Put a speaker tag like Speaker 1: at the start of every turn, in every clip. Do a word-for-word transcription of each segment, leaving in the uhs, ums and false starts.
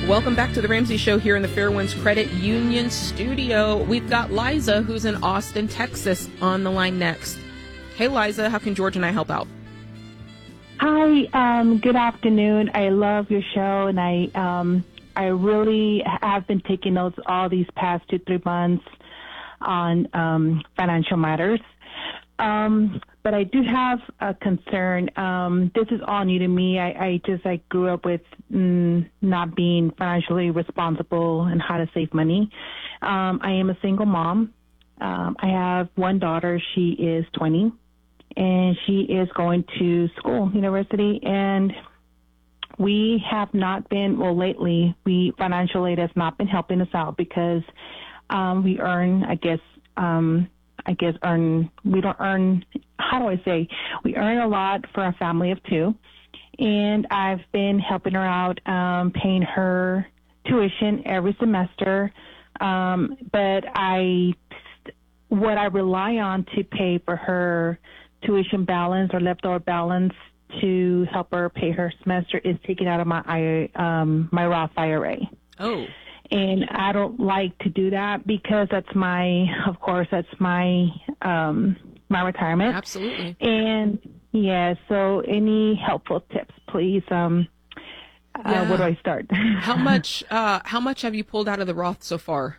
Speaker 1: Welcome back to the Ramsey Show here in the Fairwinds Credit Union studio. We've got Liza, who's in Austin, Texas, on the line next. Hey, Liza, how can George and I help out?
Speaker 2: Hi, um, good afternoon. I love your show, and I um, I really have been taking notes all these past two, three months on um, financial matters. Um, but I do have a concern. Um, this is all new to me. I, I just I grew up with mm, not being financially responsible and how to save money. Um, I am a single mom. Um, I have one daughter. She is twenty, and she is going to school, university, and we have not been, well, lately, we financial aid has not been helping us out because um, we earn, I guess, um, I guess earn, we don't earn, how do I say, we earn a lot for a family of two, and I've been helping her out, um, paying her tuition every semester, um, but I, what I rely on to pay for her tuition balance or leftover balance to help her pay her semester is taken out of my um, my Roth I R A.
Speaker 1: Oh.
Speaker 2: And I don't like to do that because that's my, of course, that's my um, my retirement.
Speaker 1: Absolutely.
Speaker 2: And yeah, so any helpful tips, please? Um,
Speaker 1: yeah.
Speaker 2: uh, where do I start?
Speaker 1: how much? Uh, how much have you pulled out of the Roth so far?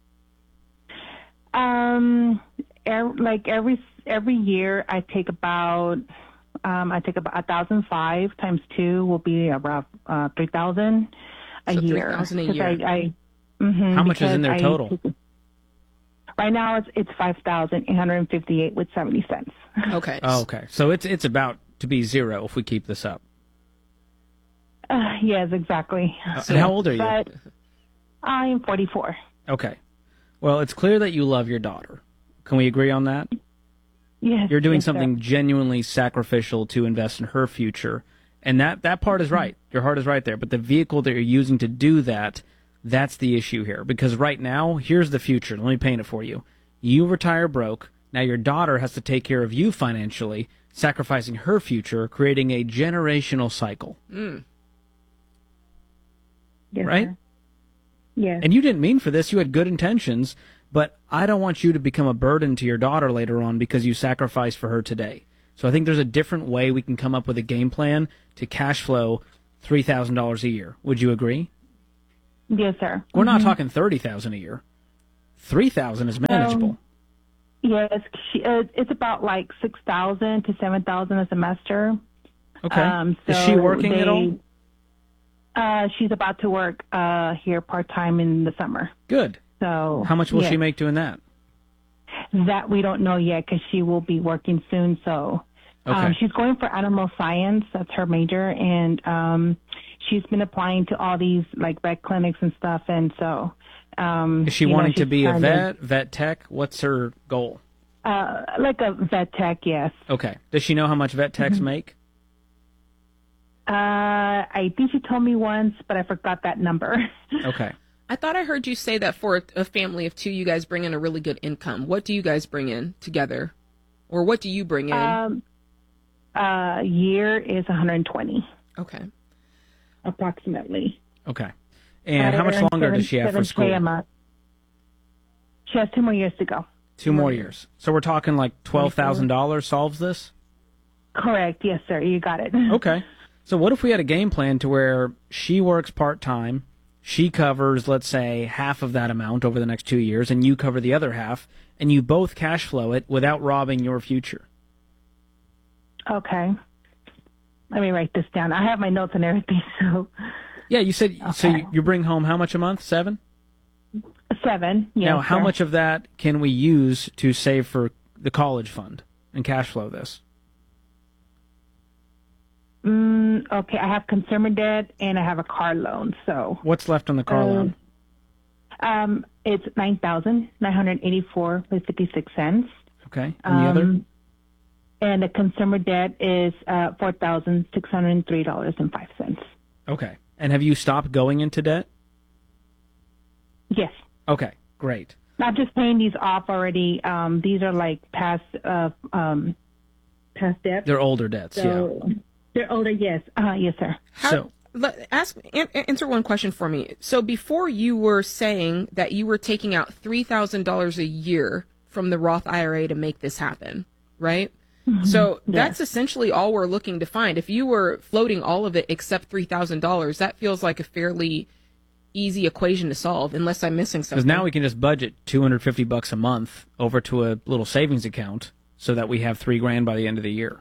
Speaker 2: Um, er, like every every year, I take about um, I take about a thousand five times two will be about uh, three thousand a
Speaker 1: so
Speaker 2: year.
Speaker 1: Three thousand a year.
Speaker 2: I, I, mm-hmm,
Speaker 3: how much is in there
Speaker 2: I,
Speaker 3: total?
Speaker 2: Right now, it's it's five thousand eight hundred fifty eight with seventy cents.
Speaker 1: Okay.
Speaker 3: Oh, okay. So it's it's about to be zero if we keep this up.
Speaker 2: Uh, yes, exactly.
Speaker 3: Uh, and how old are you?
Speaker 2: But I am forty four.
Speaker 3: Okay. Well, it's clear that you love your daughter. Can we agree on that?
Speaker 2: Yes.
Speaker 3: You're doing
Speaker 2: yes,
Speaker 3: something
Speaker 2: sir.
Speaker 3: genuinely sacrificial to invest in her future. And that, that part is right. Your heart is right there. But the vehicle that you're using to do that, that's the issue here. Because right now, here's the future. Let me paint it for you. You retire broke. Now your daughter has to take care of you financially, sacrificing her future, creating a generational cycle.
Speaker 1: Mm.
Speaker 2: Yes,
Speaker 3: right?
Speaker 2: Sir. Yes.
Speaker 3: And you didn't mean for this. You had good intentions. But I don't want you to become a burden to your daughter later on because you sacrificed for her today. So I think there's a different way we can come up with a game plan to cash flow three thousand dollars a year. Would you agree?
Speaker 2: Yes, sir.
Speaker 3: We're
Speaker 2: mm-hmm.
Speaker 3: not talking thirty thousand dollars a year. three thousand dollars is manageable.
Speaker 2: Um, yes, she, uh, it's about like six thousand to seven thousand a semester.
Speaker 3: Okay.
Speaker 2: Um, so
Speaker 3: is she working
Speaker 2: they,
Speaker 3: at all?
Speaker 2: Uh, she's about to work uh, here part-time in the summer.
Speaker 3: Good.
Speaker 2: So
Speaker 3: how much will
Speaker 2: yes.
Speaker 3: she make doing that?
Speaker 2: That we don't know yet because she will be working soon. So
Speaker 3: okay.
Speaker 2: um, she's going for animal science. That's her major. And um, she's been applying to all these like vet clinics and stuff. And so um,
Speaker 3: is she
Speaker 2: you
Speaker 3: wanting
Speaker 2: know,
Speaker 3: to be a
Speaker 2: of,
Speaker 3: vet, vet tech? What's her goal?
Speaker 2: Uh, like a vet tech, yes.
Speaker 3: Okay. Does she know how much vet techs mm-hmm. make?
Speaker 2: Uh, I think she told me once, but I forgot that number.
Speaker 3: Okay.
Speaker 1: I thought I heard you say that for a family of two, you guys bring in a really good income. What do you guys bring in together? Or what do you bring in?
Speaker 2: Um, uh, year is one hundred twenty.
Speaker 1: Okay.
Speaker 2: Approximately.
Speaker 3: Okay. And
Speaker 2: I
Speaker 3: how much longer
Speaker 2: seven,
Speaker 3: does she have for school?
Speaker 2: A month. She has two more years to go.
Speaker 3: Two more years. So we're talking like twelve thousand dollars solves this?
Speaker 2: Correct. Yes, sir. You got it.
Speaker 3: Okay. So what if we had a game plan to where she works part-time, she covers, let's say, half of that amount over the next two years, and you cover the other half, and you both cash flow it without robbing your future?
Speaker 2: Okay. Let me write this down. I have my notes and everything, so...
Speaker 3: Yeah, you said,
Speaker 2: okay.
Speaker 3: So you, you bring home how much a month? Seven?
Speaker 2: Seven, yes.
Speaker 3: Now, how
Speaker 2: sir.
Speaker 3: much of that can we use to save for the college fund and cash flow this?
Speaker 2: Mm, okay, I have consumer debt and I have a car loan, so...
Speaker 3: What's left on the car
Speaker 2: um,
Speaker 3: loan?
Speaker 2: Um, it's nine thousand nine hundred eighty-four dollars with fifty-six cents.
Speaker 3: Okay, and the
Speaker 2: um,
Speaker 3: other?
Speaker 2: And the consumer debt is uh, four thousand six hundred three dollars and five cents.
Speaker 3: Okay, and have you stopped going into debt?
Speaker 2: Yes.
Speaker 3: Okay, great.
Speaker 2: I'm just paying these off already. Um, these are like past, uh, um, past debts.
Speaker 3: They're older debts,
Speaker 2: so,
Speaker 3: yeah.
Speaker 2: They're older, yes. Uh, yes, sir.
Speaker 1: How,
Speaker 3: so,
Speaker 1: let, ask an, answer one question for me. So before you were saying that you were taking out three thousand dollars a year from the Roth I R A to make this happen, right? Mm-hmm. So yes. That's essentially all we're looking to find. If you were floating all of it except three thousand dollars, that feels like a fairly easy equation to solve, unless I'm missing something.
Speaker 3: Because now we can just budget two hundred fifty bucks a month over to a little savings account so that we have three grand by the end of the year.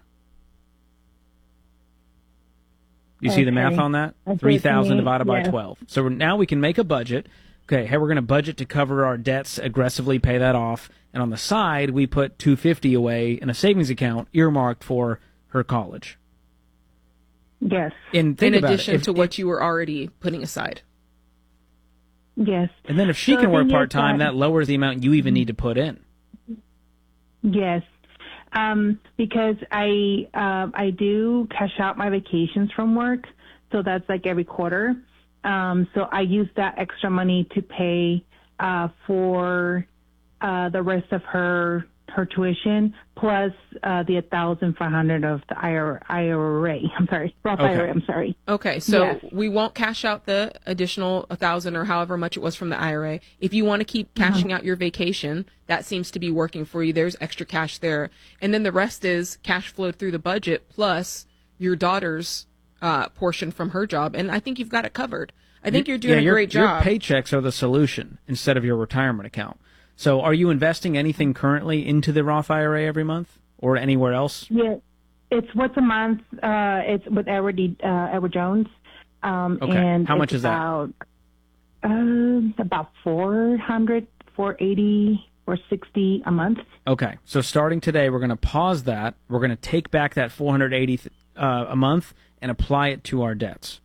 Speaker 3: You okay. see the math on that? three thousand divided by yeah. twelve. So now we can make a budget. Okay, hey, we're going to budget to cover our debts, aggressively pay that off. And on the side, we put two hundred fifty dollars away in a savings account earmarked for her college.
Speaker 2: Yes.
Speaker 3: And think
Speaker 1: in
Speaker 3: about
Speaker 1: addition
Speaker 3: it. If,
Speaker 1: to what you were already putting aside.
Speaker 2: Yes.
Speaker 3: And then if she
Speaker 2: so
Speaker 3: can work part-time, that, that lowers the amount you even need to put in.
Speaker 2: Yes. Um, because I uh, I do cash out my vacations from work, so that's like every quarter. Um, so I use that extra money to pay uh, for uh, the rest of her her tuition, plus uh, the one thousand five hundred dollars of the I R A. I'm sorry, Roth
Speaker 3: okay.
Speaker 2: I R A, I'm sorry.
Speaker 1: Okay, so
Speaker 2: yes.
Speaker 1: we won't cash out the additional one thousand dollars or however much it was from the I R A. If you want to keep cashing uh-huh. out your vacation, that seems to be working for you. There's extra cash there. And then the rest is cash flowed through the budget plus your daughter's uh, portion from her job. And I think you've got it covered. I think you're doing
Speaker 3: yeah,
Speaker 1: a great
Speaker 3: your,
Speaker 1: job.
Speaker 3: Your paychecks are the solution instead of your retirement account. So are you investing anything currently into the Roth I R A every month or anywhere else?
Speaker 2: Yeah, it's once a month. Uh, it's with Edward, D, uh, Edward Jones. Um,
Speaker 3: okay.
Speaker 2: And
Speaker 3: how much is
Speaker 2: about,
Speaker 3: that?
Speaker 2: Uh, about four hundred, four eighty, or sixty a month.
Speaker 3: Okay. So starting today, we're going to pause that. We're going to take back that four hundred eighty uh, a month and apply it to our debts.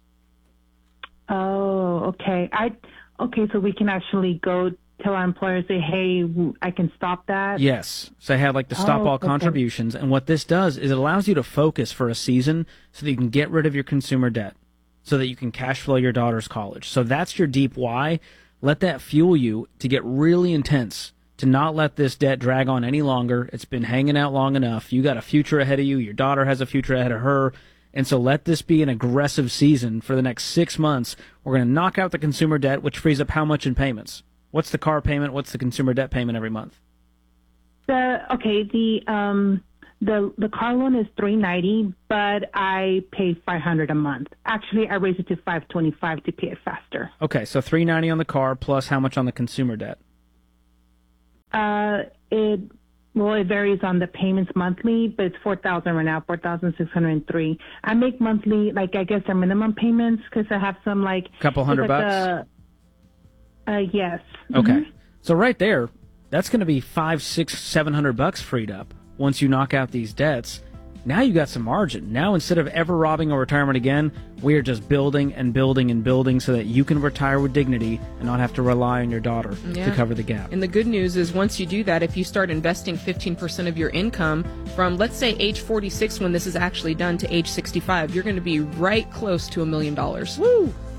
Speaker 2: Oh, okay. I okay. So we can actually go tell our employer, say, hey, I can stop that?
Speaker 3: Yes. So I have like the stop
Speaker 2: oh,
Speaker 3: all
Speaker 2: okay.
Speaker 3: contributions. And what this does is it allows you to focus for a season so that you can get rid of your consumer debt so that you can cash flow your daughter's college. So that's your deep why. Let that fuel you to get really intense, to not let this debt drag on any longer. It's been hanging out long enough. You got a future ahead of you. Your daughter has a future ahead of her. And so let this be an aggressive season for the next six months. We're going to knock out the consumer debt, which frees up how much in payments? What's the car payment? What's the consumer debt payment every month?
Speaker 2: The okay, the um the the car loan is three ninety, but I pay five hundred a month. Actually, I raised it to five twenty five to pay it faster.
Speaker 3: Okay, so three ninety on the car plus how much on the consumer debt?
Speaker 2: Uh, it well, it varies on the payments monthly, but it's four thousand right now, four thousand six hundred three. I make monthly, like I guess, our minimum payments because I have some like
Speaker 3: couple hundred
Speaker 2: like
Speaker 3: bucks.
Speaker 2: A, Uh, yes.
Speaker 3: Okay.
Speaker 2: Mm-hmm.
Speaker 3: So right there, that's going to be five, six, seven hundred bucks freed up once you knock out these debts. Now you got some margin. Now instead of ever robbing a retirement again, we are just building and building and building so that you can retire with dignity and not have to rely on your daughter
Speaker 1: yeah.
Speaker 3: to cover the gap.
Speaker 1: And the good news is once you do that, if you start investing fifteen percent of your income from, let's say, age forty-six when this is actually done to age sixty-five, you're going to be right close to a million dollars.
Speaker 3: Woo!